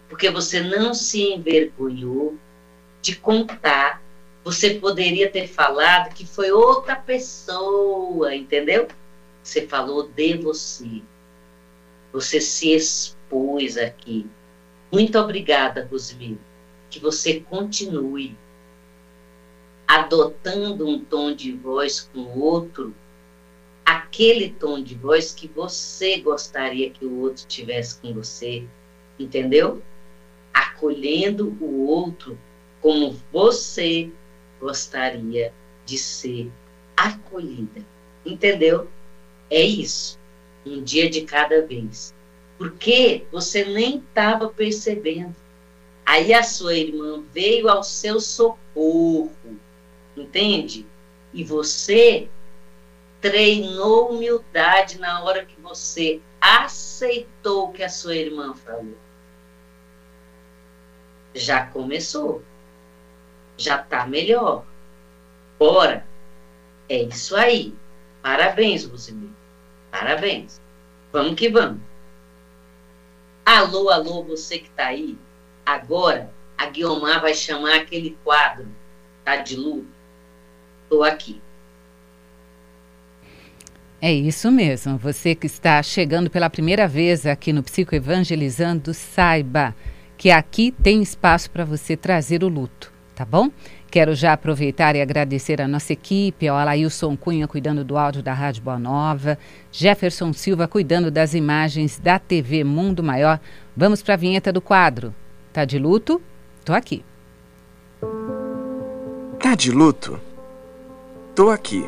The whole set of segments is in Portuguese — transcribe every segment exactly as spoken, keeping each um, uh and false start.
porque você não se envergonhou de contar. Você poderia ter falado que foi outra pessoa, entendeu? Você falou de você. Você se expôs aqui. Muito obrigada, Rosemary. Que você continue adotando um tom de voz com o outro, aquele tom de voz que você gostaria que o outro tivesse com você, entendeu? Acolhendo o outro como você gostaria de ser acolhida, entendeu? É isso, um dia de cada vez, porque você nem estava percebendo. Aí a sua irmã veio ao seu socorro, entende? E você treinou humildade na hora que você aceitou o que a sua irmã falou. Já começou. Já está melhor. Bora. É isso aí. Parabéns, Rosemary. Parabéns. Vamos que vamos. Alô, alô, você que está aí. Agora, a Guiomar vai chamar aquele quadro. Tá de luto? Estou aqui. É isso mesmo. Você que está chegando pela primeira vez aqui no Psicoevangelizando, saiba que aqui tem espaço para você trazer o luto, tá bom? Quero já aproveitar e agradecer a nossa equipe, ao Alailson Cunha cuidando do áudio da Rádio Boa Nova, Jefferson Silva cuidando das imagens da T V Mundo Maior. Vamos para a vinheta do quadro. Tá de luto? Tô aqui. Tá de luto? Tô aqui.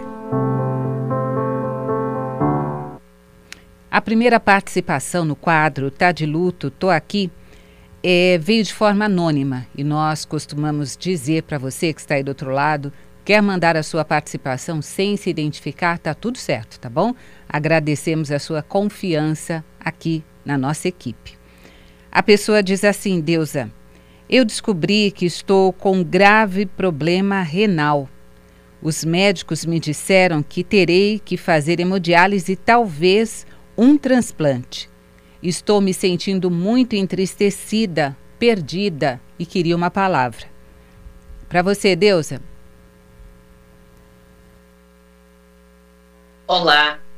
A primeira participação no quadro Tá de Luto, Tô Aqui, é, veio de forma anônima e nós costumamos dizer para você que está aí do outro lado, quer mandar a sua participação sem se identificar, tá tudo certo, tá bom? Agradecemos a sua confiança aqui na nossa equipe. A pessoa diz assim: Deusa, eu descobri que estou com um grave problema renal. Os médicos me disseram que terei que fazer hemodiálise e talvez um transplante. Estou me sentindo muito entristecida, perdida e queria uma palavra. Para você, Deusa. Olá,